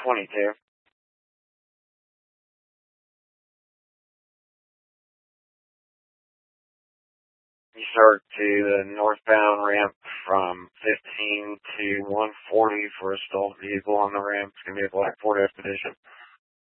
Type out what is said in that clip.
22. You start to the northbound ramp from 15 to 140 for a stalled vehicle on the ramp. It's going to be a Black Ford Expedition.